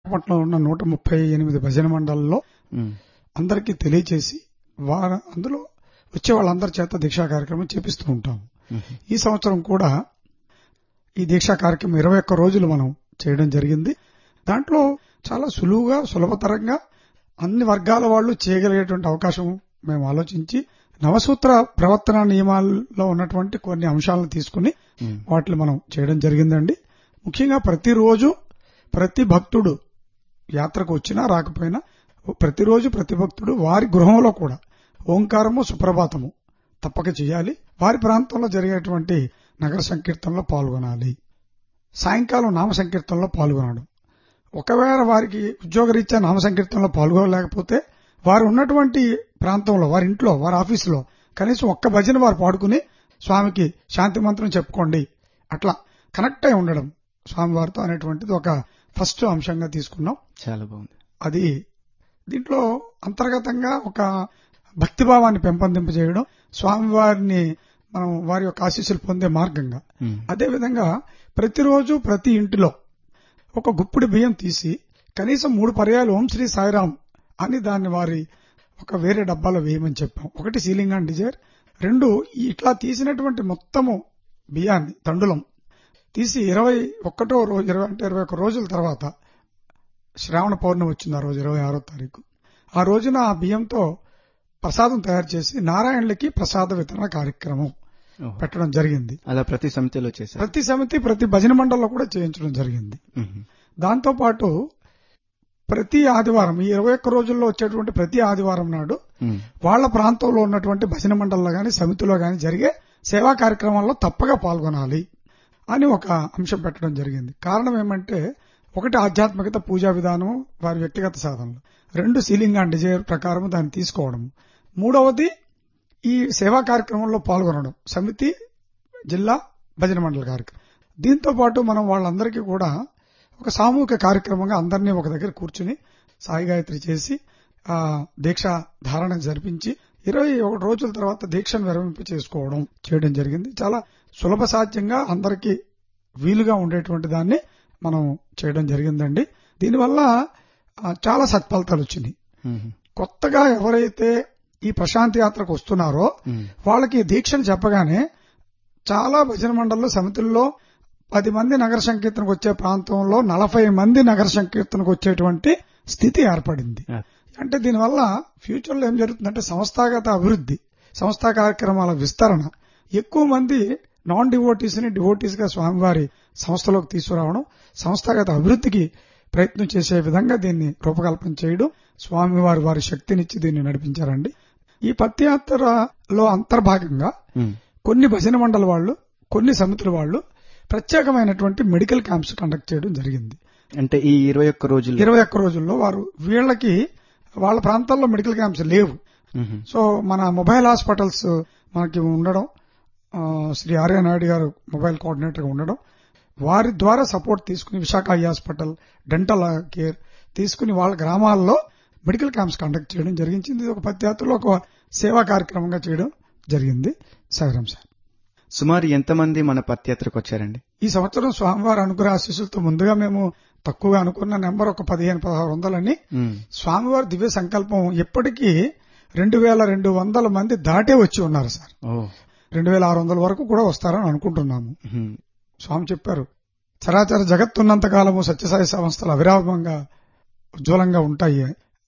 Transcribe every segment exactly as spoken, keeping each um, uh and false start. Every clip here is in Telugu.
విశాఖపట్నంలో ఉన్న నూట ముప్పై ఎనిమిది భజన మండలాల్లో అందరికీ తెలియచేసి వారు అందులో వచ్చే వాళ్ళందరి చేత దీక్షా కార్యక్రమం చేపిస్తూ ఉంటాం. ఈ సంవత్సరం కూడా ఈ దీక్షా కార్యక్రమం ఇరవై ఒక్క రోజులు మనం చేయడం జరిగింది. దాంట్లో చాలా సులువుగా సులభతరంగా అన్ని వర్గాల వాళ్ళు చేయగలిగేటువంటి అవకాశం మేము ఆలోచించి నవసూత్ర ప్రవర్తన నియమాల్లో ఉన్నటువంటి కొన్ని అంశాలను తీసుకుని వాటిని మనం చేయడం జరిగిందండి. ముఖ్యంగా ప్రతిరోజు ప్రతి భక్తుడు యాత్రకు వచ్చినా రాకపోయినా ప్రతిరోజు ప్రతి భక్తుడు వారి గృహంలో కూడా ఓంకారము సుప్రభాతము తప్పక చేయాలి. వారి ప్రాంతంలో జరిగేటువంటి నగర సంకీర్తనలో పాల్గొనాలి. సాయంకాలం నామ సంకీర్తనలో పాల్గొనడం. ఒకవేళ వారికి ఉద్యోగరీత్యా నామ సంకీర్తనలో పాల్గొనలేకపోతే వారు ఉన్నటువంటి ప్రాంతంలో వారి ఇంట్లో వారి ఆఫీసులో కనీసం ఒక్క భజన వారు పాడుకుని స్వామికి శాంతి మంత్రం చెప్పుకోండి అట్లా కనెక్ట్ అయి ఉండడం స్వామివారితో అనేటువంటిది ఒక ఫస్ట్ అంశంగా తీసుకున్నాం. చాలా బాగుంది. అది దీంట్లో అంతర్గతంగా ఒక భక్తిభావాన్ని పెంపొందింపజేయడం, స్వామివారిని మనం వారి యొక్క ఆశీస్సులు పొందే మార్గంగా. అదేవిధంగా ప్రతిరోజు ప్రతి ఇంటిలో ఒక గుప్పిడి బియ్యం తీసి కనీసం మూడు పర్యాలు ఓం శ్రీ సాయిరాం అని దాన్ని వారి ఒక వేరే డబ్బాలో వేయమని చెప్పాం. ఒకటి సీలింగ్ అండ్ డిజైర్, రెండు ఇట్లా తీసినటువంటి మొత్తము బియ్యాన్ని తండులం తీసి ఇరవై ఒక్కటో రోజు ఇరవై అంటే ఇరవై ఒక్క రోజుల తర్వాత శ్రావణ పౌర్ణమి వచ్చింది. ఆ రోజు ఇరవై ఆరో తారీఖు ఆ రోజున ఆ బియ్యంతో ప్రసాదం తయారు చేసి నారాయణులకి ప్రసాద వితరణ కార్యక్రమం పెట్టడం జరిగింది. అలా ప్రతి సమితిలో చేశారు. ప్రతి సమితి ప్రతి భజన మండలిలో కూడా చేయించడం జరిగింది. దాంతో పాటు ప్రతి ఆదివారం ఈ ఇరవై ఒక్క రోజుల్లో వచ్చేటువంటి ప్రతి ఆదివారం నాడు వాళ్ల ప్రాంతంలో ఉన్నటువంటి భజన మండలిలో గాని సమితిలో గాని జరిగే సేవా కార్యక్రమాల్లో తప్పగా పాల్గొనాలి అని ఒక అంశం పెట్టడం జరిగింది. కారణం ఏమంటే ఒకటి ఆధ్యాత్మికత పూజా విధానం వారి వ్యక్తిగత సాధనలు, రెండు సీలింగ్ అండ్ డిజైర్ ప్రకారం దాన్ని తీసుకోవడం, మూడవది ఈ సేవా కార్యక్రమంలో పాల్గొనడం సమితి జిల్లా భజన మండలి కార్యక్రమం. దీంతో పాటు మనం వాళ్ళందరికీ కూడా ఒక సామూహిక కార్యక్రమంగా అందరినీ ఒక దగ్గర కూర్చుని సాయి గాయత్రి చేసి ఆ దీక్ష ధారణ జరిపించి ఇరవై ఒకటి రోజుల తర్వాత దీక్షను విరమింప చేసుకోవడం చేయడం జరిగింది. చాలా సులభ సాధ్యంగా అందరికీ వీలుగా ఉండేటువంటి దాన్ని మనం చేయడం జరిగిందండి. దీనివల్ల చాలా సత్ఫలితాలు వచ్చినాయి. కొత్తగా ఎవరైతే ఈ ప్రశాంతి యాత్రకు వస్తున్నారో వాళ్ళకి దీక్షను చెప్పగానే చాలా భజన మండలిలో సమితుల్లో పది మంది నగర సంకీర్తనకు వచ్చే ప్రాంతంలో నలభై మంది నగర సంకీర్తనకు వచ్చేటువంటి స్థితి ఏర్పడింది. అంటే దీనివల్ల ఫ్యూచర్ లో ఏం జరుగుతుందంటే సంస్థాగత అభివృద్ధి, సంస్థా కార్యక్రమాల విస్తరణ, ఎక్కువ మంది నాన్ డివోటీస్ ని డివోటీస్ గా స్వామివారి సంస్థలోకి తీసుకురావడం, సంస్థాగత అభివృద్ధికి ప్రయత్నం చేసే విధంగా దీన్ని రూపకల్పన చేయడం, స్వామివారి వారి శక్తినిచ్చి దీన్ని నడిపించారండి. ఈ పత్యాత్రలో అంతర్భాగంగా కొన్ని భజన మండలి వాళ్ళు కొన్ని సమితుల వాళ్ళు ప్రత్యేకమైనటువంటి మెడికల్ క్యాంప్స్ కండక్ట్ చేయడం జరిగింది. అంటే ఈ ఇరవై ఒక్క రోజులు ఇరవై ఒక్క రోజుల్లో వారు వీళ్ళకి వాళ్ళ ప్రాంతాల్లో మెడికల్ క్యాంప్స్ లేవు. సో మన మొబైల్ హాస్పిటల్స్ మనకి ఉండడం, శ్రీ ఆర్య నాయుడు గారు మొబైల్ కోఆర్డినేటర్ గా ఉండడం, వారి ద్వారా సపోర్ట్ తీసుకుని Visakha eye hospital dental care తీసుకుని వాళ్ళ గ్రామాల్లో మెడికల్ క్యాంప్స్ కండక్ట్ చేయడం జరిగింది. ఇది ఒక పత్యాత్రలో ఒక సేవా కార్యక్రమంగా చేయడం జరిగింది. సాయిరాం సార్. సుమారు ఎంతమంది మన పత్యాత్రకు వచ్చారండి? ఈ సంవత్సరం స్వామివారి అనుగ్రహ ఆశీస్సులతో ముందుగా మేము తక్కువగా అనుకున్న నెంబర్ ఒక పదిహేను పదహారు వందలని స్వామివారి దివ్య సంకల్పం ఎప్పటికీ రెండు వేల రెండు వందల మంది దాటే వచ్చి ఉన్నారు సార్. రెండు వేల ఆరు వందల వరకు కూడా వస్తారని అనుకుంటున్నాము. స్వామి చెప్పారు చరాచర జగత్తున్నంత కాలము సత్యసాయి సంస్థలు అవిరామంగా ఉజ్వలంగా ఉంటాయి.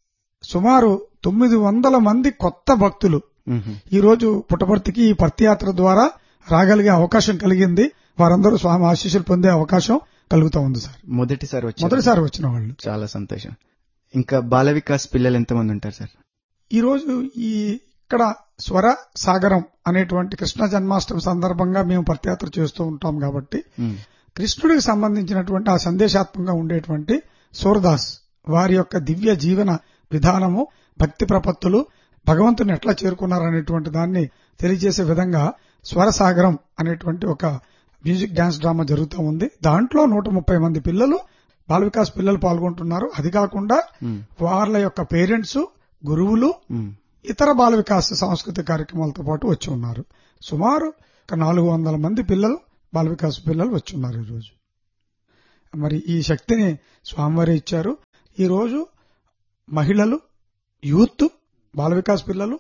సుమారు తొమ్మిది వందల మంది కొత్త భక్తులు ఈ రోజు పుట్టపర్తికి ఈ పత్యాత్ర ద్వారా రాగలిగే అవకాశం కలిగింది. వారందరూ స్వామి ఆశీస్సులు పొందే అవకాశం కలుగుతా ఉంది సార్. మొదటిసారి వచ్చి మొదటిసారి వచ్చిన వాళ్ళు. చాలా సంతోషం. ఇంకా బాల వికాస్ పిల్లలు ఎంతమంది ఉంటారు సార్? ఈ రోజు ఈ ఇక్కడ స్వర సాగరం అనేటువంటి కృష్ణ జన్మాష్టమి సందర్భంగా మేము పత్యాత్ర చేస్తూ ఉంటాం కాబట్టి కృష్ణుడికి సంబంధించినటువంటి ఆ సందేశాత్మకంగా ఉండేటువంటి సూరదాస్ వారి యొక్క దివ్య జీవన విధానము, భక్తి ప్రపత్తులు, భగవంతుని ఎట్లా చేరుకున్నారనేటువంటి దాన్ని తెలియజేసే విధంగా స్వరసాగరం అనేటువంటి ఒక మ్యూజిక్ డాన్స్ డ్రామా జరుగుతూ ఉంది. దాంట్లో నూట ముప్పై మంది పిల్లలు బాల వికాస్ పిల్లలు పాల్గొంటున్నారు. అది కాకుండా వాళ్ళ యొక్క పేరెంట్స్, గురువులు, ఇతర బాల వికాస్ సాంస్కృతిక కార్యక్రమాలతో పాటు వచ్చి ఉన్నారు. సుమారు ఒక నాలుగు వందల మంది పిల్లలు బాల వికాస్ పిల్లలు వచ్చి ఉన్నారు ఈ రోజు. మరి ఈ శక్తిని స్వామివారి ఇచ్చారు. ఈ రోజు మహిళలు, యూత్, బాల వికాస్ పిల్లలు,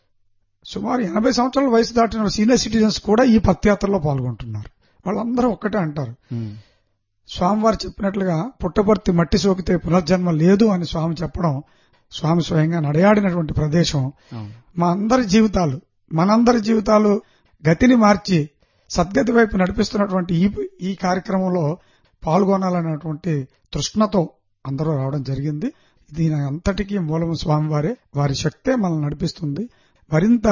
సుమారు ఎనభై సంవత్సరాల వయసు దాటిన సీనియర్ సిటిజన్స్ కూడా ఈ పత్యాత్రలో పాల్గొంటున్నారు. వాళ్ళందరూ ఒక్కటే అంటారు, స్వామివారు చెప్పినట్లుగా పుట్టపర్తి మట్టి సోకితే పునర్జన్మ లేదు అని స్వామి చెప్పడం, స్వామి స్వయంగా నడయాడినటువంటి ప్రదేశం మా అందరి జీవితాలు మనందరి జీవితాలు గతిని మార్చి సద్గతి వైపు నడిపిస్తున్నటువంటి ఈ ఈ కార్యక్రమంలో పాల్గొనాలనేటువంటి తృష్ణతో అందరూ రావడం జరిగింది. దీని అంతటికీ మూలము స్వామివారే, వారి శక్తే మనల్ని నడిపిస్తుంది. మరింత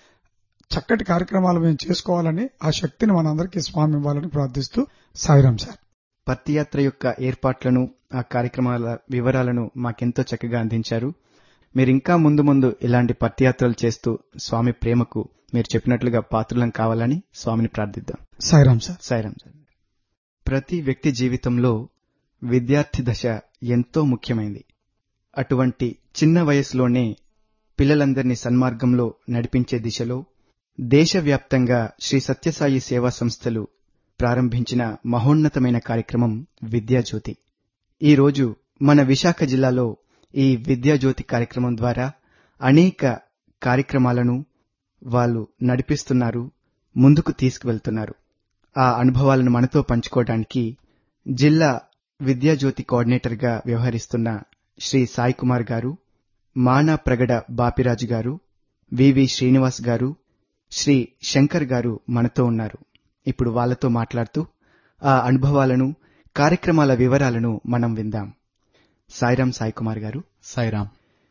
చక్కటి కార్యక్రమాలు మేము చేసుకోవాలని, ఆ శక్తిని మనందరికీ స్వామి ఇవ్వాలని ప్రార్థిస్తూ సాయిరాం సార్. పత్తియాత్ర యొక్క ఏర్పాట్లను, ఆ కార్యక్రమాల వివరాలను మాకెంతో చక్కగా అందించారు. మీరు ఇంకా ముందు ముందు ఇలాంటి పత్తియాత్రలు చేస్తూ స్వామి ప్రేమకు మీరు చెప్పినట్లుగా పాత్రులం కావాలని స్వామిని ప్రార్థిద్దాం. సాయిరాం సార్. సాయిరాం సార్. ప్రతి వ్యక్తి జీవితంలో విద్యార్థి దశ ఎంతో ముఖ్యమైంది. అటువంటి చిన్న వయసులోనే పిల్లలందరినీ సన్మార్గంలో నడిపించే దిశలో దేశవ్యాప్తంగా శ్రీ సత్యసాయి సేవా సంస్థలు ప్రారంభించిన మహోన్నతమైన కార్యక్రమం విద్యాజ్యోతి. ఈరోజు మన విశాఖ జిల్లాలో ఈ విద్యాజ్యోతి కార్యక్రమం ద్వారా అనేక కార్యక్రమాలను వాళ్ళు నడిపిస్తున్నారు, ముందుకు తీసుకువెళ్తున్నారు. ఆ అనుభవాలను మనతో పంచుకోవడానికి జిల్లా విద్యాజ్యోతి కోఆర్డినేటర్గా వ్యవహరిస్తున్న శ్రీ సాయి కుమార్ గారు, మానా ప్రగడ బాపిరాజు గారు, వివి శ్రీనివాస్ గారు, శ్రీ శంకర్ గారు మనతో ఉన్నారు. ఇప్పుడు వాళ్లతో మాట్లాడుతూ ఆ అనుభవాలను, కార్యక్రమాల వివరాలను మనం విందాం. సాయిరాం సాయి కుమార్ గారు. సాయిరాం.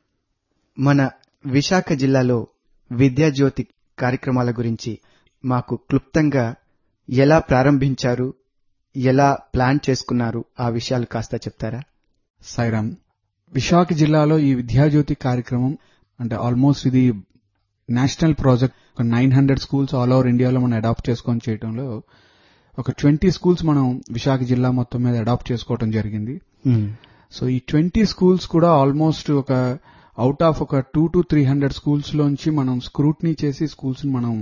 మన విశాఖ జిల్లాలో విద్యాజ్యోతి కార్యక్రమాల గురించి మాకు క్లుప్తంగా ఎలా ప్రారంభించారు, ఎలా ప్లాన్ చేసుకున్నారు, ఆ విషయాలు కాస్త చెప్తారా? సాయిరాం. విశాఖ జిల్లాలో ఈ విద్యాజ్యోతి కార్యక్రమం అంటే ఆల్మోస్ట్ ఇది నేషనల్ ప్రాజెక్ట్. ఒక nine hundred schools all over ఇండియాలో మనం అడాప్ట్ చేసుకొని చేయడంలో ఒక ట్వంటీ స్కూల్స్ మనం విశాఖ జిల్లా మొత్తం మీద అడాప్ట్ చేసుకోవడం జరిగింది. సో ఈ ట్వంటీ స్కూల్స్ కూడా ఆల్మోస్ట్ ఒక అవుట్ ఆఫ్ ఒక two to three hundred schools లోంచి మనం స్క్రూట్నీ చేసి స్కూల్స్ మనం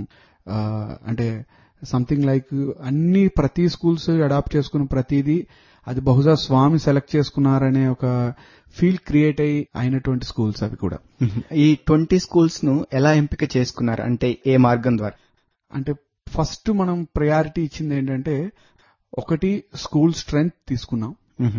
అంటే సంథింగ్ లైక్ అన్ని ప్రతి స్కూల్స్ అడాప్ట్ చేసుకున్న ప్రతిదీ అది బహుశా స్వామి సెలెక్ట్ చేసుకున్నారనే ఒక ఫీల్ క్రియేట్ అయి అయినటువంటి స్కూల్స్ అవి కూడా. ఈ ట్వంటీ స్కూల్స్ ను ఎలా ఎంపిక చేసుకున్నారు, అంటే ఏ మార్గం ద్వారా? అంటే ఫస్ట్ మనం ప్రయారిటీ ఇచ్చింది ఏంటంటే, ఒకటి స్కూల్ స్ట్రెంగ్త్ తీసుకున్నాం,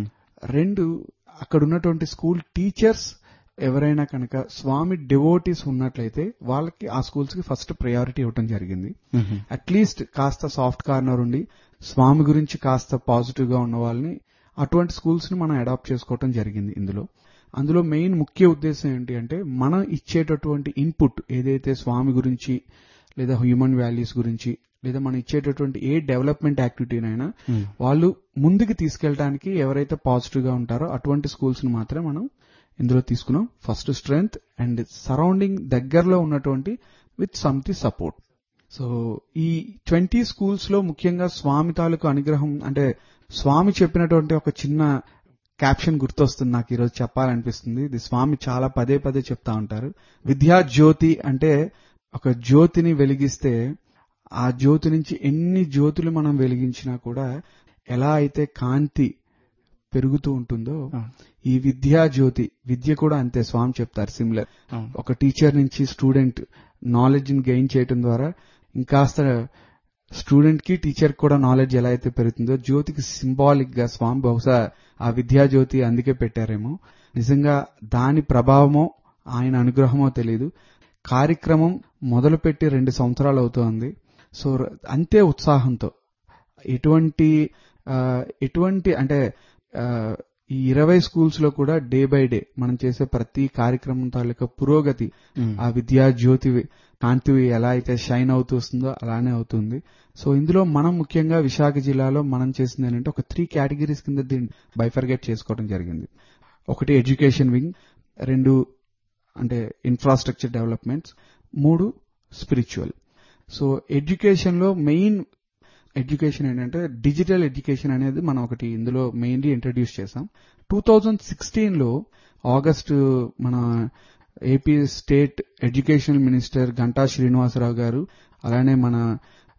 రెండు అక్కడ ఉన్నటువంటి స్కూల్ టీచర్స్ ఎవరైనా కనుక స్వామి డివోటీస్ ఉన్నట్లయితే వాళ్ళకి ఆ స్కూల్స్ కి ఫస్ట్ ప్రయారిటీ ఇవ్వడం జరిగింది. అట్లీస్ట్ కాస్త సాఫ్ట్ కార్నర్ ఉండి స్వామి గురించి కాస్త పాజిటివ్ గా ఉన్న వాళ్ళని అటువంటి స్కూల్స్ ని మనం అడాప్ట్ చేసుకోవటం జరిగింది. ఇందులో అందులో మెయిన్ ముఖ్య ఉద్దేశం ఏంటి అంటే, మనం ఇచ్చేటటువంటి ఇన్పుట్ ఏదైతే స్వామి గురించి లేదా హ్యూమన్ వాల్యూస్ గురించి లేదా మనం ఇచ్చేటటువంటి ఏ డెవలప్మెంట్ యాక్టివిటీనైనా వాళ్ళు ముందుకు తీసుకెళ్ళడానికి ఎవరైతే పాజిటివ్ గా ఉంటారో అటువంటి స్కూల్స్ ని మాత్రమే మనం ఇందులో తీసుకున్నాం. ఫస్ట్ స్ట్రెంగ్త్ అండ్ సరౌండింగ్ దగ్గరలో ఉన్నటువంటి విత్ సమ్థింగ్ సపోర్ట్. సో ఈ ట్వంటీ స్కూల్స్ లో ముఖ్యంగా స్వామి తాలూకు అనుగ్రహం అంటే స్వామి చెప్పినటువంటి ఒక చిన్న క్యాప్షన్ గుర్తొస్తుంది నాకు ఈరోజు చెప్పాలనిపిస్తుంది. ఇది స్వామి చాలా పదే పదే చెప్తా ఉంటారు. విద్యా జ్యోతి అంటే ఒక జ్యోతిని వెలిగిస్తే ఆ జ్యోతి నుంచి ఎన్ని జ్యోతులు మనం వెలిగించినా కూడా ఎలా అయితే కాంతి పెరుగుతూ ఉంటుందో ఈ విద్యా జ్యోతి విద్య కూడా అంతే. స్వామి చెప్తారు సిమిలర్. ఒక టీచర్ నుంచి స్టూడెంట్ నాలెడ్జ్ ని గెయిన్ చేయడం ద్వారా ఇంకాస్త స్టూడెంట్ కి టీచర్ కూడా నాలెడ్జ్ ఎలా అయితే పెరుగుతుందో జ్యోతికి సింబాలిక్ గా స్వామి బహుశా ఆ విద్యా జ్యోతి అందుకే పెట్టారేమో. నిజంగా దాని ప్రభావమో ఆయన అనుగ్రహమో తెలియదు. కార్యక్రమం మొదలుపెట్టి రెండు సంవత్సరాలు అవుతోంది. సో అంతే ఉత్సాహంతో ఎటువంటి ఎటువంటి అంటే ఈ ఇరవై స్కూల్స్ లో కూడా డే బై డే మనం చేసే ప్రతి కార్యక్రమం తాలూకా పురోగతి ఆ విద్యా జ్యోతి కాంతి ఎలా అయితే షైన్ అవుతూ వస్తుందో అలానే అవుతుంది. సో ఇందులో మనం ముఖ్యంగా విశాఖ జిల్లాలో మనం చేసింది ఏంటంటే ఒక త్రీ కేటగిరీస్ కింద దీన్ని బైఫర్గేట్ చేసుకోవడం జరిగింది. ఒకటి ఎడ్యుకేషన్ వింగ్, రెండు అంటే ఇన్ఫ్రాస్ట్రక్చర్ డెవలప్మెంట్స్, మూడు స్పిరిచువల్. సో ఎడ్యుకేషన్ లో మెయిన్ ఎడ్యుకేషన్ ఏంటంటే డిజిటల్ ఎడ్యుకేషన్ అనేది మనం ఒకటి ఇందులో మెయిన్లీ ఇంట్రడ్యూస్ చేసాం. టూ థౌజండ్ సిక్స్టీన్ లో ఆగస్టు మన AP state educational minister Ganta Srinivasarao గారు అలానే మన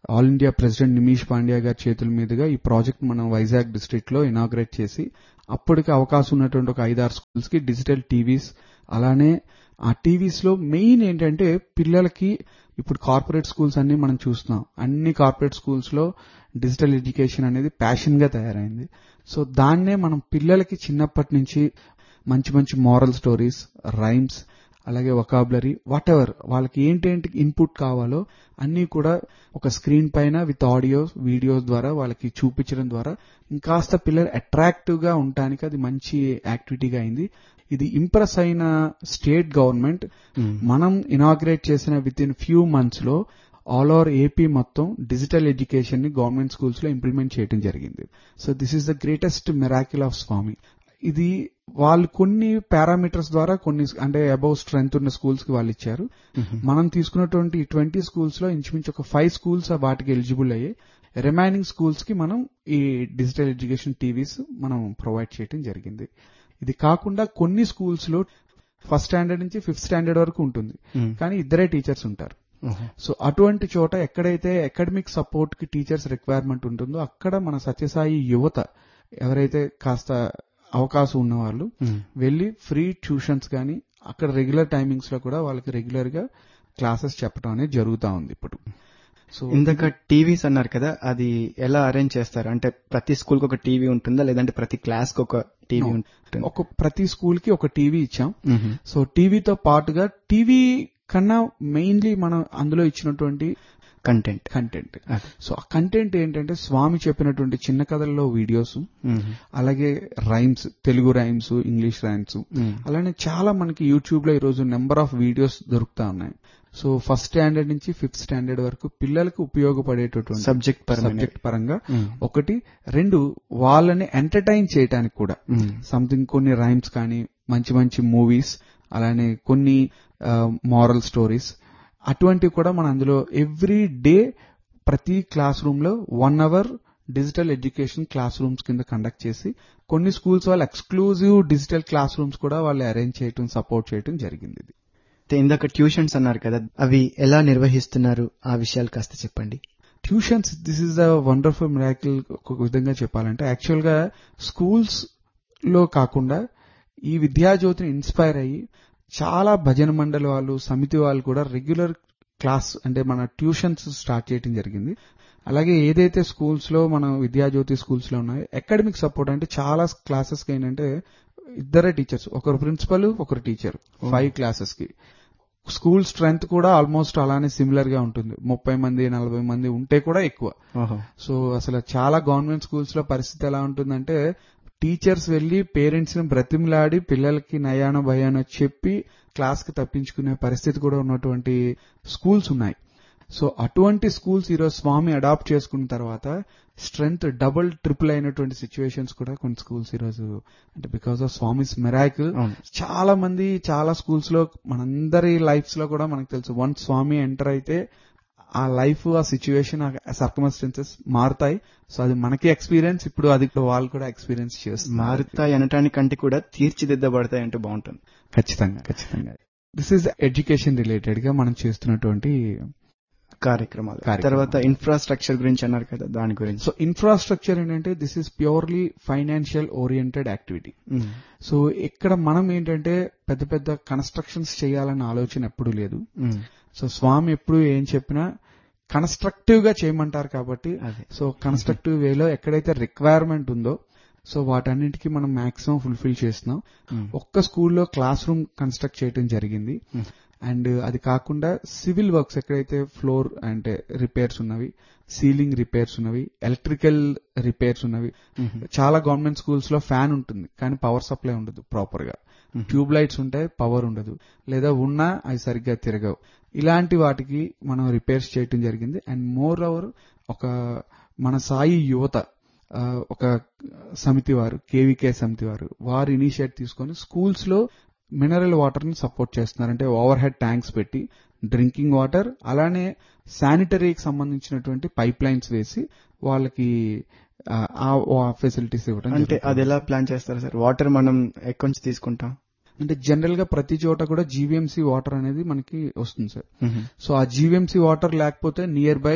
ఆల్ ఇండియా ప్రెసిడెంట్ నిమీష్ పాండ్యా గారి చేతుల మీదుగా ఈ ప్రాజెక్ట్ మనం వైజాగ్ డిస్ట్రిక్ట్ లో ఇనాగ్రేట్ చేసి అప్పటికి అవకాశం ఉన్నటువంటి ఒక ఐదారు స్కూల్స్ కి డిజిటల్ టీవీస్, అలానే ఆ టీవీస్ లో మెయిన్ ఏంటంటే పిల్లలకి ఇప్పుడు కార్పొరేట్ స్కూల్స్ అన్ని మనం చూస్తున్నాం. అన్ని కార్పొరేట్ స్కూల్స్ లో డిజిటల్ ఎడ్యుకేషన్ అనేది ప్యాషన్ గా తయారైంది. సో దాన్నే మనం పిల్లలకి చిన్నప్పటి నుంచి మంచి మంచి మోరల్ స్టోరీస్, రైమ్స్, అలాగే వొకాబులరీ, వాట్ ఎవర్ వాళ్ళకి ఏంటేంటి ఇన్పుట్ కావాలో అన్ని కూడా ఒక స్క్రీన్ పైన విత్ ఆడియోస్, వీడియోస్ ద్వారా వాళ్ళకి చూపించడం ద్వారా ఇంకాస్త పిల్లలు అట్రాక్టివ్ గా ఉండటానికి అది మంచి యాక్టివిటీగా అయింది. ఇది ఇంప్రెస్ అయిన స్టేట్ గవర్నమెంట్ మనం ఇనాగ్రేట్ చేసిన విత్ ఇన్ ఫ్యూ మంత్స్ లో ఆల్ ఓవర్ ఏపీ మొత్తం డిజిటల్ ఎడ్యుకేషన్ ని గవర్నమెంట్ స్కూల్స్ లో ఇంప్లిమెంట్ చేయడం జరిగింది. So this is the greatest miracle of స్వామి. ఇది వాళ్ళు కొన్ని పారామీటర్స్ ద్వారా కొన్ని అంటే అబౌవ్ స్ట్రెంగ్త్ ఉన్న స్కూల్స్ కి వాళ్ళు ఇచ్చారు. మనం తీసుకున్నటువంటి ట్వంటీ స్కూల్స్ లో ఇంచుమించు ఒక ఫైవ్ స్కూల్స్ వాటికి ఎలిజిబుల్ అయ్యాయి. రిమైనింగ్ స్కూల్స్ కి మనం ఈ డిజిటల్ ఎడ్యుకేషన్ టీవీస్ మనం ప్రొవైడ్ చేయడం జరిగింది. ఇది కాకుండా కొన్ని స్కూల్స్ లో ఫస్ట్ స్టాండర్డ్ నుంచి ఫిఫ్త్ స్టాండర్డ్ వరకు ఉంటుంది, కానీ ఇద్దరే టీచర్స్ ఉంటారు. సో అటువంటి చోట ఎక్కడైతే అకాడమిక్ సపోర్ట్ కి టీచర్స్ రిక్వైర్మెంట్ ఉంటుందో అక్కడ మన సత్యసాయి యువత ఎవరైతే కాస్త అవకాశం ఉన్న వాళ్ళు వెళ్లి ఫ్రీ ట్యూషన్స్ కానీ అక్కడ రెగ్యులర్ టైమింగ్స్ లో కూడా వాళ్ళకి రెగ్యులర్ గా క్లాసెస్ చెప్పడం అనేది జరుగుతా ఉంది ఇప్పుడు. సో ఇందాక టీవీస్ అన్నారు కదా, అది ఎలా అరేంజ్ చేస్తారు? అంటే ప్రతి స్కూల్ కి ఒక టీవీ ఉంటుందా, లేదంటే ప్రతి క్లాస్ కి ఒక టీవీ ఉంటుంది? ఒక ప్రతి స్కూల్ కి ఒక టీవీ ఇచ్చాం. సో టీవీతో పాటుగా టీవీ కన్నా మెయిన్లీ మనం అందులో ఇచ్చినటువంటి కంటెంట్ కంటెంట్ సో ఆ కంటెంట్ ఏంటంటే స్వామి చెప్పినటువంటి చిన్న కథల్లో వీడియోస్, అలాగే rhymes, Telugu rhymes, English rhymes, అలానే చాలా మనకి యూట్యూబ్ లో ఈరోజు నెంబర్ ఆఫ్ వీడియోస్ దొరుకుతా ఉన్నాయి. సో ఫస్ట్ స్టాండర్డ్ నుంచి ఫిఫ్త్ స్టాండర్డ్ వరకు పిల్లలకు ఉపయోగపడేటటువంటి సబ్జెక్ట్ సబ్జెక్ట్ పరంగా ఒకటి, రెండు వాళ్ళని ఎంటర్టైన్ చేయడానికి కూడా సంథింగ్ కొన్ని రైమ్స్ కానీ మంచి మంచి మూవీస్, అలానే కొన్ని మారల్ స్టోరీస్ అటువంటివి కూడా మనం అందులో ఎవ్రీ డే ప్రతి క్లాస్ రూమ్ లో one hour digital education class rooms కింద కండక్ట్ చేసి కొన్ని స్కూల్స్ వాళ్ళు ఎక్స్క్లూజివ్ డిజిటల్ క్లాస్ రూమ్స్ కూడా వాళ్ళు అరేంజ్ చేయడం, సపోర్ట్ చేయడం జరిగింది. ఇందాక ట్యూషన్స్ అన్నారు కదా, అవి ఎలా నిర్వహిస్తున్నారు? ఆ విషయాలు కాస్త చెప్పండి. Tuitions, this is the wonderful miracle. ఒక విధంగా చెప్పాలంటే యాక్చువల్ గా స్కూల్స్ లో కాకుండా ఈ విద్యాజ్యోతిని ఇన్స్పైర్ అయ్యి చాలా భజన మండలి వాళ్ళు, సమితి వాళ్ళు కూడా రెగ్యులర్ క్లాస్ అంటే మన ట్యూషన్స్ స్టార్ట్ చేయడం జరిగింది. అలాగే ఏదైతే స్కూల్స్ లో మన విద్యాజ్యోతి స్కూల్స్ లో ఉన్నాయో అకాడమిక్ సపోర్ట్ అంటే చాలా క్లాసెస్ కి ఏంటంటే ఇద్దరే టీచర్స్, ఒకరు ప్రిన్సిపల్, ఒకరు టీచర్, ఫైవ్ క్లాసెస్ కి. స్కూల్ స్ట్రెంగ్త్ కూడా ఆల్మోస్ట్ అలానే సిమిలర్ గా ఉంటుంది, ముప్పై మంది నలభై మంది ఉంటే కూడా ఎక్కువ. సో అసలు చాలా గవర్నమెంట్ స్కూల్స్ లో పరిస్థితి ఎలా ఉంటుందంటే టీచర్స్ వెళ్లి పేరెంట్స్ ని బ్రతిమలాడి పిల్లలకి నయానో భయానో చెప్పి క్లాస్ కి తప్పించుకునే పరిస్థితి కూడా ఉన్నటువంటి స్కూల్స్ ఉన్నాయి. సో అటువంటి స్కూల్స్ ఈరోజు స్వామి అడాప్ట్ చేసుకున్న తర్వాత స్ట్రెంగ్త్ డబుల్ ట్రిపుల్ అయినటువంటి సిచ్యువేషన్స్ కూడా కొన్ని స్కూల్స్ ఈరోజు అంటే బికాస్ ఆఫ్ స్వామిస్ మిరాకిల్ చాలా మంది చాలా స్కూల్స్ లో మనందరి లైఫ్స్ లో కూడా మనకు తెలుసు, వన్స్ స్వామి ఎంటర్ అయితే ఆ లైఫ్, ఆ సిచ్యువేషన్, ఆ సర్కమ్స్టాన్సెస్ మారుతాయి. సో అది మనకి ఎక్స్పీరియన్స్, ఇప్పుడు అది వాళ్ళు కూడా ఎక్స్పీరియన్స్ చేస్తారు. మారుతాయి అనటానికంటే కూడా తీర్చిదిద్దబడతాయి అంటే బాగుంటుంది. ఖచ్చితంగా ఖచ్చితంగా దిస్ ఈజ్ ఎడ్యుకేషన్ రిలేటెడ్ గా మనం చేస్తున్నటువంటి కార్యక్రమాలు. తర్వాత ఇన్ఫ్రాస్ట్రక్చర్ గురించి అన్నారు కదా, దాని గురించి. సో ఇన్ఫ్రాస్ట్రక్చర్ ఏంటంటే this is purely financial oriented activity. So ఇక్కడ మనం ఏంటంటే పెద్ద పెద్ద కన్స్ట్రక్షన్స్ చేయాలన్న ఆలోచన ఎప్పుడూ లేదు. సో స్వామి ఎప్పుడు ఏం చెప్పినా కన్స్ట్రక్టివ్ గా చేయమంటారు కాబట్టి, సో కన్స్ట్రక్టివ్ వేలో ఎక్కడైతే రిక్వైర్మెంట్ ఉందో సో వాటన్నిటికీ మనం మాక్సిమం ఫుల్ఫిల్ చేస్తున్నాం. ఒక్క స్కూల్లో క్లాస్ రూమ్ కన్స్ట్రక్ట్ చేయడం జరిగింది. అండ్ అది కాకుండా సివిల్ వర్క్స్ ఎక్కడైతే ఫ్లోర్ అంటే రిపేర్స్ ఉన్నవి, సీలింగ్ రిపేర్స్ ఉన్నవి, ఎలక్ట్రికల్ రిపేర్స్ ఉన్నవి. చాలా గవర్నమెంట్ స్కూల్స్ లో ఫ్యాన్ ఉంటుంది కానీ పవర్ సప్లై ఉండదు ప్రాపర్ గా, ట్యూబ్ లైట్స్ ఉంటాయి పవర్ ఉండదు, లేదా ఉన్నా అవి సరిగ్గా తిరగవు. ఇలాంటి వాటికి మనం రిపేర్స్ చేయడం జరిగింది. అండ్ మోర్ ఓవర్ ఒక మన సాయి యువత ఒక సమితి వారు, కేవీకే సమితి వారు వారు ఇనిషియేట్ తీసుకొని స్కూల్స్ లో మినరల్ వాటర్ ని సపోర్ట్ చేస్తున్నారు. అంటే ఓవర్ హెడ్ ట్యాంక్స్ పెట్టి డ్రింకింగ్ వాటర్, అలానే శానిటరీకి సంబంధించినటువంటి పైప్ లైన్స్ వేసి వాళ్ళకి ఆ ఫెసిలిటీస్ ఇవ్వడం. అంటే అది ఎలా ప్లాన్ చేస్తారు సార్? వాటర్ మనం ఎక్కడి నుంచి తీసుకుంటాం? అంటే జనరల్ గా ప్రతి చోట కూడా జీవీఎంసీ వాటర్ అనేది మనకి వస్తుంది సార్. సో ఆ జీవీఎంసీ వాటర్ లేకపోతే నియర్ బై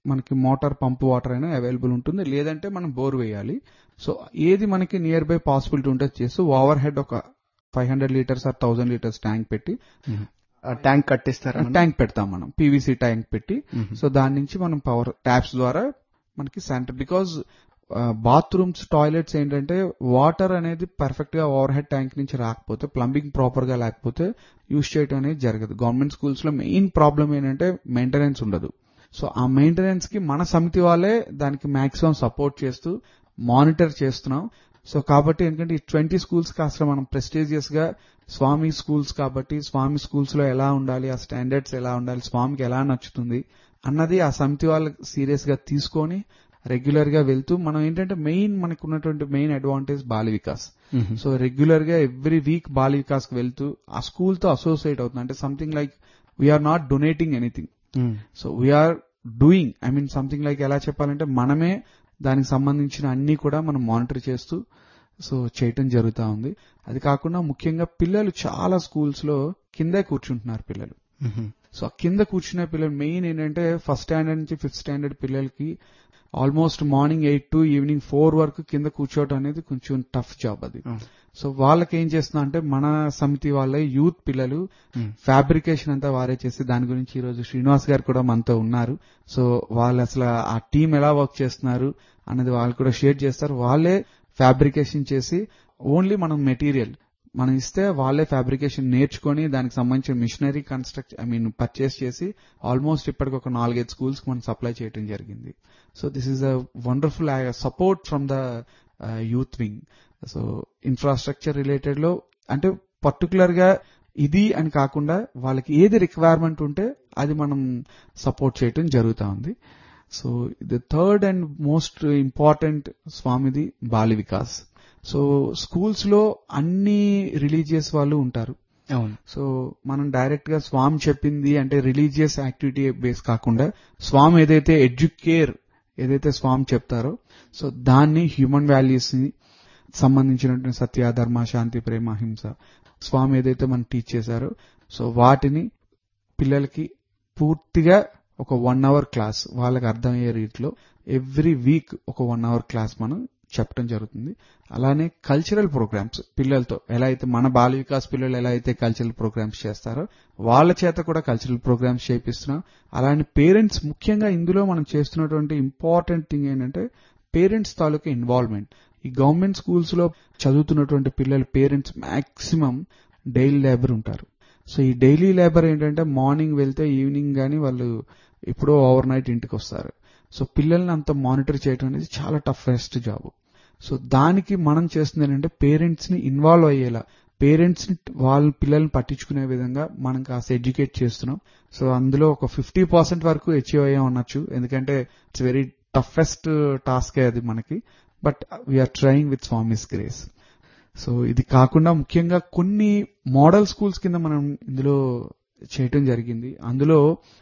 మనకి మోటార్ పంప్ వాటర్ అయినా అవైలబుల్ ఉంటుంది, లేదంటే మనం బోర్ వేయాలి. సో ఏది మనకి నియర్ బై పాసిబిలిటీ ఉంటే చేస్తూ ఓవర్ హెడ్ ఒక five hundred litres or thousand litres tank పెట్టి ట్యాంక్ కట్టిస్తారా? ట్యాంక్ పెడతాం మనం, పీవీసీ ట్యాంక్ పెట్టి. సో దాని నుంచి మనం పవర్ ట్యాప్స్ ద్వారా మనకి శానిటరీ, బికాజ్ బాత్రూమ్స్ టాయిలెట్స్ ఏంటంటే వాటర్ అనేది పర్ఫెక్ట్ గా ఓవర్ హెడ్ ట్యాంక్ నుంచి రాకపోతే, ప్లంబింగ్ ప్రాపర్ గా లేకపోతే యూజ్ చేయడం అనేది జరగదు. గవర్నమెంట్ స్కూల్స్ లో మెయిన్ ప్రాబ్లం ఏంటంటే మెయింటెనెన్స్ ఉండదు. సో ఆ మెయింటెనెన్స్ కి మన సమితి వాళ్ళే దానికి మాక్సిమం సపోర్ట్ చేస్తూ మానిటర్ చేస్తున్నాం. సో కాబట్టి ఎందుకంటే ఈ ట్వంటీ స్కూల్స్ కాస్త మనం ప్రెస్టీజియస్ గా స్వామి స్కూల్స్ కాబట్టి స్వామి స్కూల్స్ లో ఎలా ఉండాలి, ఆ స్టాండర్డ్స్ ఎలా ఉండాలి, స్వామికి ఎలా నచ్చుతుంది అన్నది ఆ సమితి వాళ్ళు సీరియస్ గా తీసుకొని రెగ్యులర్ గా వెళ్తూ, మనం ఏంటంటే మెయిన్ మనకు ఉన్నటువంటి main advantage Bala Vikas. So regular గా ఎవ్రీ వీక్ బాల వికాస్ కి వెళ్తూ ఆ స్కూల్ తో అసోసియేట్ అవుతుంది. అంటే something like we are not donating anything, so we are doing, I mean something like ఎలా చెప్పాలంటే మనమే దానికి సంబంధించిన అన్ని కూడా మనం మానిటర్ చేస్తూ సో చేయటం జరుగుతూ ఉంది. అది కాకుండా ముఖ్యంగా పిల్లలు చాలా స్కూల్స్ లో కిందే కూర్చుంటున్నారు పిల్లలు. సో కింద కూర్చునే పిల్లలు మెయిన్ ఏంటంటే ఫస్ట్ స్టాండర్డ్ నుంచి ఫిఫ్త్ స్టాండర్డ్ పిల్లలకి almost morning eight to evening four వరకు కింద కూర్చోవడం అనేది కొంచెం టఫ్ జాబ్ అది. సో వాళ్ళకి ఏం చేస్తున్నా అంటే మన సమితి వాళ్ళ యూత్ పిల్లలు ఫ్యాబ్రికేషన్ అంతా వారే చేసి, దాని గురించి ఈ రోజు శ్రీనివాస్ గారు కూడా మనతో ఉన్నారు. సో వాళ్ళు అసలు ఆ టీం ఎలా వర్క్ చేస్తున్నారు అన్నది వాళ్ళు కూడా షేర్ చేస్తారు. వాళ్ళే ఫ్యాబ్రికేషన్ చేసి ఓన్లీ మనం మెటీరియల్ మనం ఇస్తే వాళ్ళే ఫ్యాబ్రికేషన్ నేర్చుకొని దానికి సంబంధించిన machinery construct I mean purchase చేసి ఆల్మోస్ట్ ఇప్పటికి ఒక నాలుగైదు స్కూల్స్ కి మనం సప్లై చేయడం జరిగింది. So this is a wonderful support from the youth wing. So infrastructure related లో అంటే పర్టికులర్ గా ఇది అని కాకుండా వాళ్ళకి ఏది రిక్వైర్మెంట్ ఉంటే అది మనం సపోర్ట్ చేయటం జరుగుతా ఉంది. So the third and most important స్వామిది బాల వికాస్. సో స్కూల్స్ లో అన్ని రిలీజియస్ వాళ్ళు ఉంటారు. అవును. సో మనం డైరెక్ట్ గా స్వామి చెప్పింది అంటే రిలీజియస్ యాక్టివిటీ బేస్ కాకుండా స్వామి ఏదైతే ఎడ్యుకేర్ ఏదైతే స్వామి చెప్తారో సో దాన్ని హ్యూమన్ వాల్యూస్ ని సంబంధించినటువంటి సత్య, ధర్మ, శాంతి, ప్రేమ, అహింస స్వామి ఏదైతే మనం టీచ్ చేశారో సో వాటిని పిల్లలకి పూర్తిగా ఒక వన్ అవర్ క్లాస్ వాళ్ళకి అర్థమయ్యే రీతిలో ఎవ్రీ వీక్ ఒక వన్ అవర్ క్లాస్ మనం చెప్పడం జరుగుతుంది. అలానే కల్చరల్ ప్రోగ్రామ్స్ పిల్లలతో ఎలా అయితే మన బాల వికాస్ పిల్లలు ఎలా అయితే కల్చరల్ ప్రోగ్రామ్స్ చేస్తారో వాళ్ళ చేత కూడా కల్చరల్ ప్రోగ్రామ్స్ చేపిస్తున్నాం. అలానే పేరెంట్స్ ముఖ్యంగా ఇందులో మనం చేస్తున్నటువంటి ఇంపార్టెంట్ థింగ్ ఏంటంటే పేరెంట్స్ తాలూకా ఇన్వాల్వ్మెంట్. ఈ గవర్నమెంట్ స్కూల్స్ లో చదువుతున్నటువంటి పిల్లలు పేరెంట్స్ మాక్సిమం డైలీ లేబర్ ఉంటారు. సో ఈ డైలీ లేబర్ ఏంటంటే మార్నింగ్ వెళ్తే ఈవినింగ్ గానీ వాళ్ళు ఎప్పుడో ఓవర్ నైట్ ఇంటికి వస్తారు. సో పిల్లల్ని అంత మానిటర్ చేయడం అనేది చాలా టఫెస్ట్ జాబ్. సో దానికి మనం చేస్తుంది ఏంటంటే పేరెంట్స్ ని ఇన్వాల్వ్ అయ్యేలా, పేరెంట్స్ ని వాళ్ళ పిల్లల్ని పట్టించుకునే విధంగా మనం కాస్త ఎడ్యుకేట్ చేస్తున్నాం. సో అందులో ఒక ఫిఫ్టీ పర్సెంట్ వరకు అచీవ్ అయ్యాం అనొచ్చు, ఎందుకంటే ఇట్స్ వెరీ టఫెస్ట్ టాస్క్ అది మనకి. But we are trying with Swami's grace. So ఇది కాకుండా ముఖ్యంగా కొన్ని మోడల్ స్కూల్స్ కింద మనం ఇందులో చేయటం జరిగింది. అందులో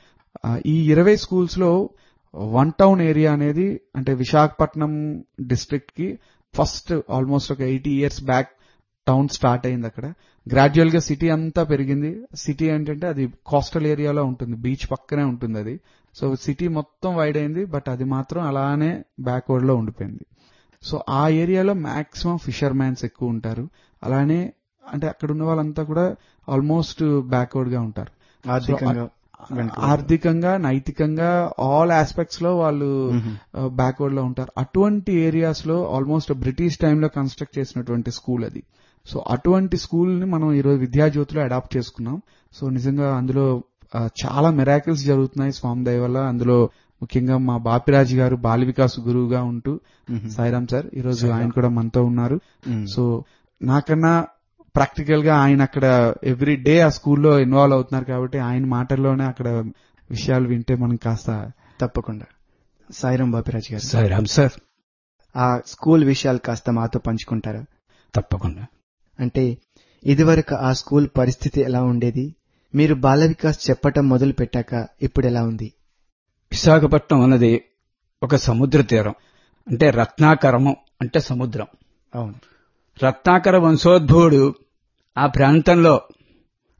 ఈ ఇరవై స్కూల్స్ లో వన్ టౌన్ ఏరియా అనేది అంటే విశాఖపట్నం డిస్ట్రిక్ట్ కి ఫస్ట్ ఆల్మోస్ట్ ఒక eighty years back town start అయింది. అక్కడ గ్రాడ్యువల్ గా సిటీ అంతా పెరిగింది. సిటీ ఏంటంటే అది కోస్టల్ ఏరియాలో ఉంటుంది, బీచ్ పక్కనే ఉంటుంది అది. సో సిటీ మొత్తం వైడ్ అయింది, బట్ అది మాత్రం అలానే బ్యాక్వర్డ్ లో ఉండిపోయింది. సో ఆ ఏరియాలో మాక్సిమం ఫిషర్ మ్యాన్స్ ఎక్కువ ఉంటారు. అలానే అంటే అక్కడ ఉన్న వాళ్ళంతా కూడా ఆల్మోస్ట్ బ్యాక్వర్డ్ గా ఉంటారు. ఆర్థికంగా, నైతికంగా ఆల్ ఆస్పెక్ట్స్ లో వాళ్ళు బ్యాక్వర్డ్ లో ఉంటారు. అటువంటి ఏరియాస్ లో ఆల్మోస్ట్ బ్రిటిష్ టైంలో కన్స్ట్రక్ట్ చేసినటువంటి స్కూల్ అది. సో అటువంటి స్కూల్ ని మనం ఈరోజు విద్యాజ్యోతిలో అడాప్ట్ చేసుకున్నాం. సో నిజంగా అందులో చాలా మిరాకిల్స్ జరుగుతున్నాయి స్వామి దయ వల్ల. అందులో ముఖ్యంగా మా బాపిరాజు గారు బాల వికాస్ గురువుగా ఉంటూ సాయిరామ్ సార్ ఈరోజు ఆయన కూడా మనతో ఉన్నారు. సో నాకన్నా ప్రాక్టికల్ గా ఆయన అక్కడ ఎవ్రీ డే ఆ స్కూల్లో ఇన్వాల్వ్ అవుతున్నారు కాబట్టి ఆయన మాటల్లోనే అక్కడ విషయాలు వింటే మనం కాస్త తప్పకుండా. సాయిరామ్ బాపిరాజు గారు. సాయిరామ్ సార్. ఆ స్కూల్ విషయాలు కాస్త మాతో పంచుకుంటారా? తప్పకుండా. అంటే ఇదివరకు ఆ స్కూల్ పరిస్థితి ఎలా ఉండేది, మీరు బాల వికాస్ చెప్పటం మొదలు పెట్టాక ఇప్పుడు ఎలా ఉంది? విశాఖపట్నం అన్నది ఒక సముద్ర తీరం, అంటే రత్నాకరము అంటే సముద్రం. అవును. రత్నాకర వంశోద్భవుడు ఆ ప్రాంతంలో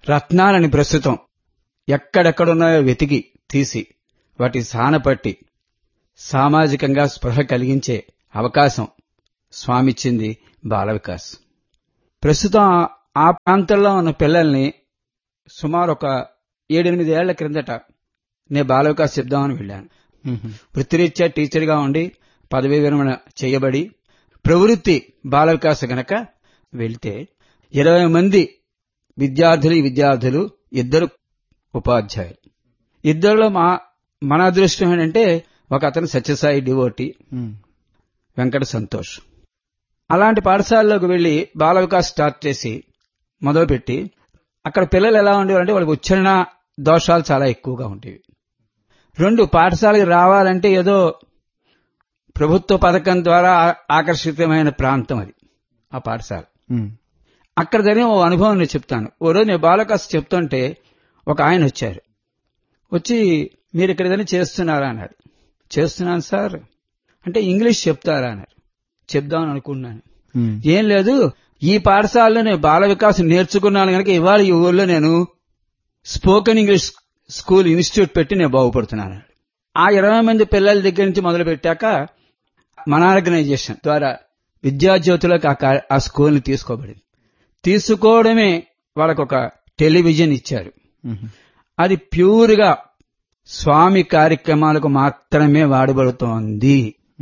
రత్నాలని ప్రస్తుతం ఎక్కడెక్కడున్నాయో వెతికి తీసి వాటి సానపట్టి సామాజికంగా స్పృహ కలిగించే అవకాశం స్వామిచ్చింది బాల వికాస్. ప్రస్తుతం ఆ ప్రాంతంలో ఉన్న పిల్లల్ని సుమారు ఒక ఏడెనిమిది ఏళ్ల క్రిందట నేను బాల వికాస్ చెప్దామని వెళ్ళాను. వృత్తిరీత్యా టీచర్గా ఉండి పదవీ విరమణ చేయబడి ప్రవృత్తి బాల వికాస్ గనక వెళ్తే ఇరవై మంది విద్యార్థులు విద్యార్థులు ఇద్దరు ఉపాధ్యాయులు. ఇద్దరిలో మా మన అదృష్టం ఏంటంటే ఒక అతను సత్యసాయి డివోటి, వెంకట సంతోష్. అలాంటి పాఠశాలలోకి వెళ్లి బాల వికాస్ స్టార్ట్ చేసి మొదలుపెట్టి అక్కడ పిల్లలు ఎలా ఉండేవారంటే వాళ్ళకి ఉచ్చారణ దోషాలు చాలా ఎక్కువగా ఉండేవి. రెండు, పాఠశాలకు రావాలంటే ఏదో ప్రభుత్వ పథకం ద్వారా ఆకర్షితమైన ప్రాంతం అది ఆ పాఠశాల. అక్కడ జరిగిన ఓ అనుభవం నేను చెప్తాను. ఓ రోజు నేను బాల వికాస్ చెప్తుంటే ఒక ఆయన వచ్చారు. వచ్చి మీరు ఇక్కడ ఏదైనా చేస్తున్నారా అన్నాడు. చేస్తున్నాను సార్ అంటే ఇంగ్లీష్ చెప్తారా అన్నారు. చెప్దామని అనుకున్నాను. ఏం లేదు, ఈ పాఠశాలలో నేను బాల వికాసం నేర్చుకున్నాను కనుక ఇవాళ ఈ ఊళ్ళో నేను స్పోకెన్ ఇంగ్లీష్ స్కూల్ ఇన్స్టిట్యూట్ పెట్టి నేను బాగుపడుతున్నాను. ఆ ఇరవై మంది పిల్లల దగ్గర నుంచి మొదలు పెట్టాక మన ఆర్గనైజేషన్ ద్వారా విద్యాజ్యోతులకు ఆ స్కూల్ని తీసుకోబడింది. తీసుకోవడమే వాళ్ళకు ఒక టెలివిజన్ ఇచ్చారు. అది ప్యూర్గా స్వామి కార్యక్రమాలకు మాత్రమే వాడబడుతోంది.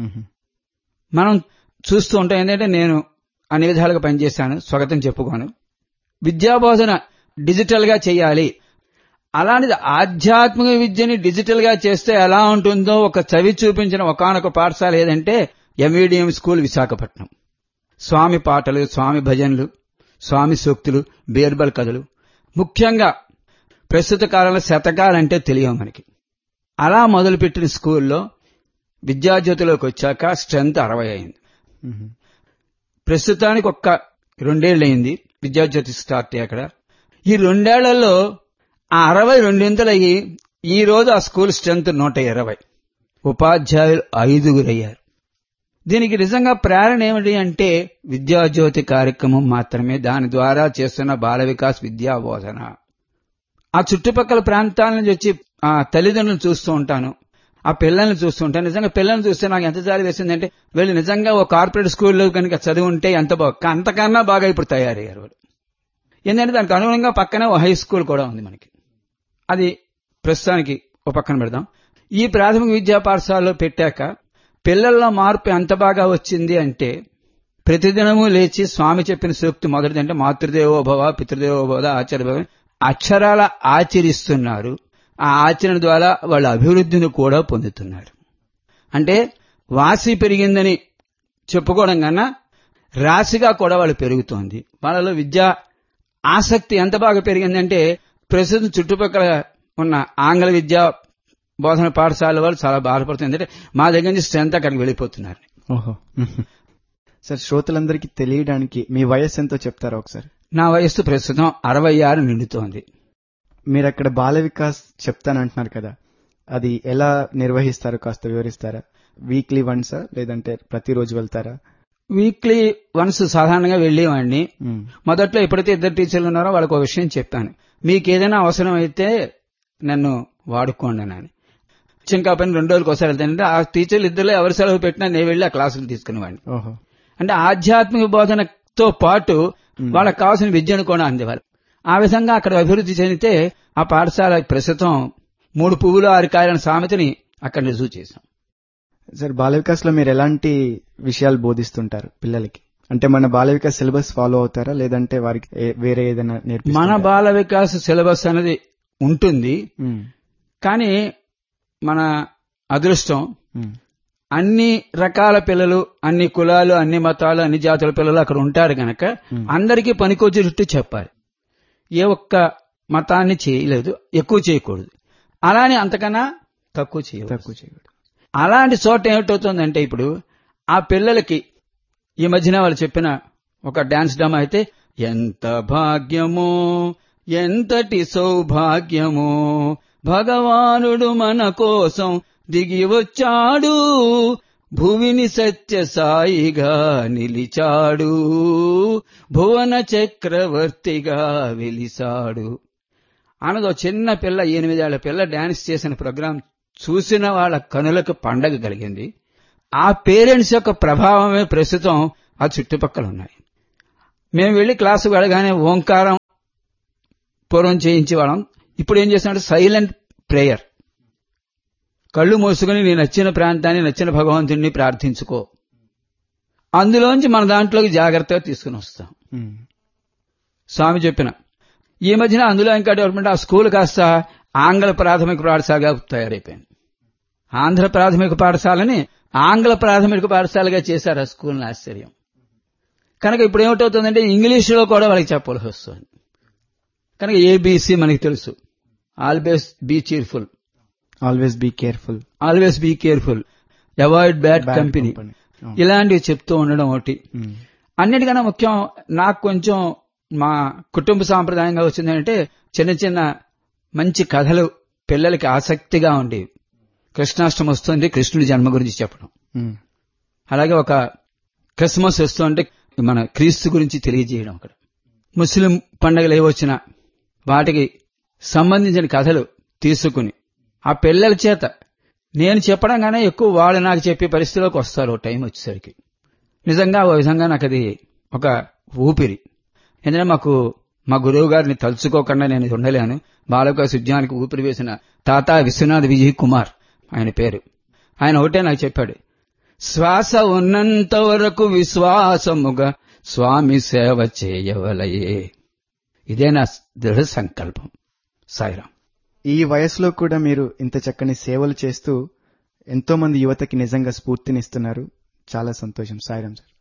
మనం చూస్తూ ఉంటాం. ఏంటంటే నేను అన్ని విధాలుగా పనిచేశాను, స్వాగతం చెప్పుకోను. విద్యాబోధన డిజిటల్ గా చేయాలి. అలాంటిది ఆధ్యాత్మిక విద్యని డిజిటల్ గా చేస్తే ఎలా ఉంటుందో ఒక చవి చూపించిన ఒకానొక పాఠశాల ఏదంటే ఎంఈడిఎం స్కూల్ విశాఖపట్నం. స్వామి పాటలు, స్వామి భజనలు, స్వామి సూక్తులు, బీర్బల్ కథలు, ముఖ్యంగా ప్రస్తుత కాలంలో శతకాలంటే తెలియవు మనకి. అలా మొదలుపెట్టిన స్కూల్లో విద్యాజ్యోతిలోకి వచ్చాక స్ట్రెంత్ అరవై అయింది. ప్రస్తుతానికి ఒక్క రెండేళ్లయింది విద్యాజ్యోతి స్టార్ట్ అయ్యి. అక్కడ ఈ రెండేళ్లలో ఆ అరవై రెండింతలయ్యి ఈ రోజు ఆ స్కూల్ స్ట్రెంత్ నూట ఇరవై, ఉపాధ్యాయులు ఐదుగురయ్యారు. దీనికి నిజంగా ప్రేరణ ఏమిటి అంటే విద్యాజ్యోతి కార్యక్రమం మాత్రమే. దాని ద్వారా చేస్తున్న బాల వికాస్ విద్యా బోధన. ఆ చుట్టుపక్కల ప్రాంతాల నుంచి వచ్చి ఆ తల్లిదండ్రులను చూస్తూ ఉంటాను, ఆ పిల్లల్ని చూస్తూ ఉంటాను. నిజంగా పిల్లల్ని చూస్తే నాకు ఎంత జాలి వేసిందంటే వీళ్ళు నిజంగా ఓ కార్పొరేట్ స్కూల్లో కనుక చదివి ఉంటే ఎంత బాగా, అంతకన్నా బాగా ఇప్పుడు తయారయ్యారు వాళ్ళు. ఏంటంటే దానికి అనుగుణంగా పక్కనే ఓ హై స్కూల్ కూడా ఉంది మనకి. అది ప్రస్తుతానికి ఓ పక్కన పెడదాం. ఈ ప్రాథమిక విద్యా పాఠశాలలో పెట్టాక పిల్లల్లో మార్పు ఎంత బాగా వచ్చింది అంటే ప్రతిదినము లేచి స్వామి చెప్పిన సూక్తి మొదటిది అంటే మాతృదేవోభవ పితృదేవోభవ ఆచార్య అక్షరాల ఆచరిస్తున్నారు. ఆ ఆచరణ ద్వారా వాళ్ళ అభివృద్ధిని కూడా పొందుతున్నారు. అంటే వాసి పెరిగిందని చెప్పుకోవడం కన్నా రాశిగా కూడా వాళ్ళు పెరుగుతోంది. వాళ్ళలో విద్యా ఆసక్తి ఎంత బాగా పెరిగిందంటే ప్రస్తుతం చుట్టుపక్కల ఉన్న ఆంగ్ల విద్యా బోధన పాఠశాల వాళ్ళు చాలా బాధపడుతుంది. ఎందుకంటే మా దగ్గర నుంచి స్ట్రెంత్ అక్కడికి వెళ్ళిపోతున్నారు. ఓహో సార్, శ్రోతలందరికీ తెలియడానికి మీ వయస్సు ఎంతో చెప్తారా ఒకసారి? నా వయస్సు ప్రస్తుతం అరవై ఆరు నిండుతోంది. మీరు అక్కడ బాల వికాస్ చెప్తానంటున్నారు కదా, అది ఎలా నిర్వహిస్తారో కాస్త వివరిస్తారా? వీక్లీ వన్సా లేదంటే ప్రతిరోజు వెళ్తారా? వీక్లీ వన్స్ సాధారణంగా వెళ్లేవాడిని. మొదట్లో ఎప్పుడైతే ఇద్దరు టీచర్లు ఉన్నారో వాళ్ళకు ఒక విషయం చెప్పాను, మీకు ఏదైనా అవసరం అయితే నన్ను వాడుకోండి అని. ఇంకా పని రెండు రోజులకు ఒకసారి వెళ్తానంటే ఆ టీచర్లు ఇద్దరులో ఎవరి సెలవు పెట్టినా నేను వెళ్లి ఆ క్లాసులు తీసుకునేవాడిని. అంటే ఆధ్యాత్మిక బోధనతో పాటు వాళ్ళకి కావాల్సిన విద్యను కూడా అందేవారు. ఆ విధంగా అక్కడ అభివృద్ధి చెందితే ఆ పాఠశాల ప్రస్తుతం మూడు పువ్వులు ఆరు కాయలైన సామెతని అక్కడ రుజువు చేశాం. సార్, బాల వికాస్ లో మీరు ఎలాంటి విషయాలు బోధిస్తుంటారు పిల్లలకి? అంటే మన బాల వికాస్ సిలబస్ ఫాలో అవుతారా లేదంటే వారికి వేరే ఏదైనా నేర్పిస్తారా? మన బాల వికాస్ సిలబస్ అనేది ఉంటుంది, కానీ మన అదృష్టం అన్ని రకాల పిల్లలు, అన్ని కులాలు, అన్ని మతాలు, అన్ని జాతుల పిల్లలు అక్కడ ఉంటారు గనక అందరికీ పనికొచ్చేటట్టు చెప్పాలి. ఏ ఒక్క మతాన్ని చేయలేదు, ఎక్కువ చేయకూడదు, అలానే అంతకన్నా తక్కువ చేయకూడదు తక్కువ చేయకూడదు అలాంటి చోట ఏమిటవుతుందంటే ఇప్పుడు ఆ పిల్లలకి ఈ మధ్యన వాళ్ళు చెప్పిన ఒక డాన్స్ డ్రామా అయితే ఎంత భాగ్యమో ఎంతటి సౌభాగ్యమో భగవానుడు మన కోసం దిగి వచ్చాడు, భువిని సత్య సాయిగా నిలిచాడు, భువన చక్రవర్తిగా వెలిసాడు అన్నదో చిన్న పిల్ల, ఎనిమిదేళ్ల పిల్ల డాన్స్ చేసిన ప్రోగ్రాం చూసిన వాళ్ళ కనులకు పండగ కలిగింది. ఆ పేరెంట్స్ యొక్క ప్రభావమే ప్రస్తుతం ఆ చుట్టుపక్కల ఉన్నాయి. మేము వెళ్లి క్లాసుకు వెళ్ళగానే ఓంకారం పూర్వం చేయించేవాళ్ళం. ఇప్పుడు ఏం చేస్తున్నాడు, సైలెంట్ ప్రేయర్. కళ్ళు మూసుకుని నీ నచ్చిన ప్రాంతాన్ని, నచ్చిన భగవంతుడిని ప్రార్థించుకో. అందులోంచి మన దాంట్లోకి జాగ్రత్తగా తీసుకుని వస్తాం. స్వామి చెప్పిన ఈ మధ్యన అందులో ఇంకా డెవలప్మెంట్, ఆ స్కూల్ కాస్త ఆంగ్ల ప్రాథమిక పాఠశాలగా తయారైపోయింది. ఆంధ్ర ప్రాథమిక పాఠశాలని ఆంగ్ల ప్రాథమిక పాఠశాలగా చేశారు ఆ స్కూల్ని. ఆశ్చర్యం. కనుక ఇప్పుడు ఏమిటవుతుందంటే ఇంగ్లీష్లో కూడా వాళ్ళకి చెప్పాల్సి వస్తుంది. కనుక ఏబీసీ మనకి తెలుసు. Always be cheerful, always be careful, always be careful, avoid bad company, ఇలాంటివి చెప్తూ ఉండడం ఒకటి. అన్నిటికన్నా ముఖ్యం నాకు కొంచెం మా కుటుంబ సాంప్రదాయంగా వచ్చిందంటే చిన్న చిన్న మంచి కథలు పిల్లలకి ఆసక్తిగా ఉండేవి. కృష్ణాష్టమి వస్తుంది, కృష్ణుడి జన్మ గురించి చెప్పడం. అలాగే ఒక క్రిస్మస్ వస్తుంటే మన క్రీస్తు గురించి తెలియజేయడం. అక్కడ ముస్లిం పండుగలు ఏవొచ్చినా వాటికి సంబంధించిన కథలు తీసుకుని ఆ పిల్లల చేత నేను చెప్పడం గానే ఎక్కువ వాళ్ళు నాకు చెప్పే పరిస్థితిలోకి వస్తారు టైం వచ్చేసరికి. నిజంగా ఓ విధంగా నాకు అది ఒక ఊపిరి. ఎందుకంటే మాకు మా గురువు గారిని తలుచుకోకుండా నేను ఉండలేను. బాలవికాస్ ఉద్యానికి ఊపిరి వేసిన తాత విశ్వనాథ్ విజయ్ కుమార్ ఆయన పేరు. ఆయన ఒకటే నాకు చెప్పాడు, శ్వాస ఉన్నంత వరకు విశ్వాసముగా స్వామి సేవ చేయవలయే. ఇదే నా దృఢ సంకల్పం. సాయిరాం. ఈ వయసులో కూడా మీరు ఇంత చక్కని సేవలు చేస్తూ ఎంతో మంది యువతకి నిజంగా స్ఫూర్తినిస్తున్నారు. చాలా సంతోషం. సాయిరాం సార్.